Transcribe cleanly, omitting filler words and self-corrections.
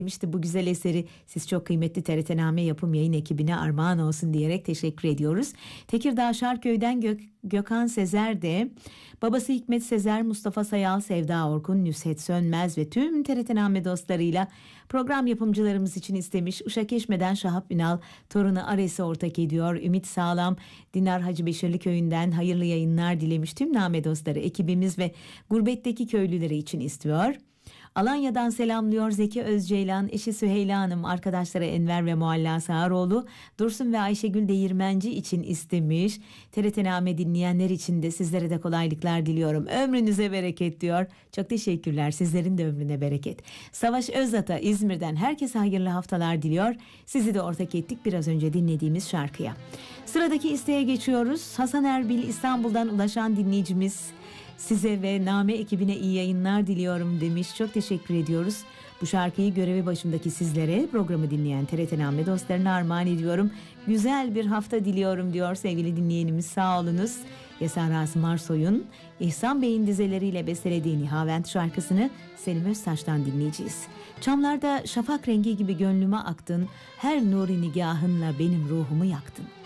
demişti. Bu güzel eseri siz çok kıymetli TRT-Name yapım yayın ekibine armağan olsun diyerek teşekkür ediyoruz. Tekirdağ Şarköy'den Gökhan Sezer de babası Hikmet Sezer, Mustafa Sayal, Sevda Orkun, Nüshet Sönmez ve tüm TRT-Name dostlarıyla program yapımcılarımız için istemiş. Uşak Eşme'den Şahap Ünal torunu Ares'i ortak ediyor. Ümit Sağlam Dinar Hacı Beşirli köyünden hayırlı yayınlar dilemiş. Tüm Name dostları ekibimiz ve gurbetteki köylüleri için istiyor. Alanya'dan selamlıyor Zeki Özceylan, eşi Süheyla Hanım, arkadaşları Enver ve Mualla Sağaroğlu, Dursun ve Ayşegül Değirmenci için istemiş. TRT-Name dinleyenler için de sizlere de kolaylıklar diliyorum. Ömrünüze bereket diyor. Çok teşekkürler. Sizlerin de ömrüne bereket. Savaş Özata İzmir'den herkese hayırlı haftalar diliyor. Sizi de ortak ettik biraz önce dinlediğimiz şarkıya. Sıradaki isteğe geçiyoruz. Hasan Erbil İstanbul'dan ulaşan dinleyicimiz size ve Name ekibine iyi yayınlar diliyorum demiş. Çok teşekkür ediyoruz. Bu şarkıyı görevi başındaki sizlere, programı dinleyen TRT-Name dostlarına armağan ediyorum. Güzel bir hafta diliyorum diyor sevgili dinleyenimiz. Sağ olunuz. Yasar Asım Arsoy'un İhsan Bey'in dizeleriyle bestelediği Nihavent şarkısını Selim Öztaş'tan dinleyeceğiz. Çamlarda şafak rengi gibi gönlüme aktın, her nuri nigahınla benim ruhumu yaktın.